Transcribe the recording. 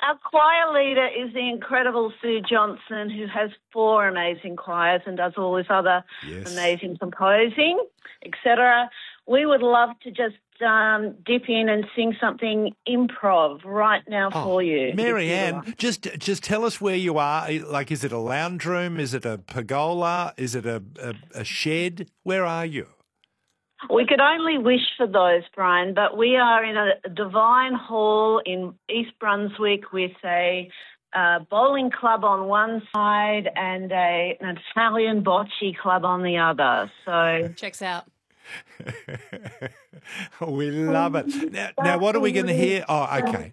Our choir leader is the incredible Sue Johnson, who has 4 amazing choirs and does all this other amazing composing, etc. We would love to just dip in and sing something improv right now for you. Marianne, just tell us where you are. Like, is it a lounge room? Is it a pergola? Is it a shed? Where are you? We could only wish for those, Brian, but we are in a divine hall in East Brunswick with a bowling club on one side and an Italian bocce club on the other. So checks out. We love it. Now, what are we going to hear? Oh, okay.